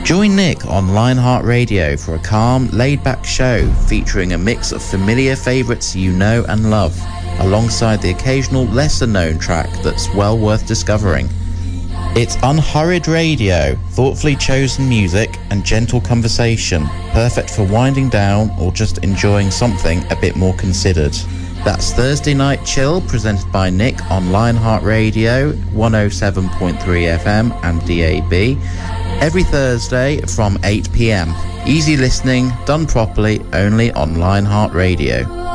Join Nick on Lionheart Radio for a calm, laid-back show featuring a mix of familiar favourites you know and love, alongside the occasional lesser-known track that's well worth discovering. It's unhurried radio, thoughtfully chosen music and gentle conversation, perfect for winding down or just enjoying something a bit more considered. That's Thursday Night Chill, presented by Nick on Lionheart Radio, 107.3 FM and DAB, every Thursday from 8 p.m. Easy listening, done properly, only on Lionheart Radio.